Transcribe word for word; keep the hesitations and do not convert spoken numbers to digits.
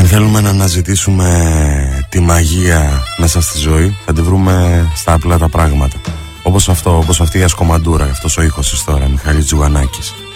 θέλουμε να αναζητήσουμε τη μαγεία μέσα στη ζωή, θα τη βρούμε στα απλά τα πράγματα. Όπως αυτό, όπως αυτή η ασκομαντούρα, αυτός ο ήχος τώρα, Μιχάλης Τζουγανάκης.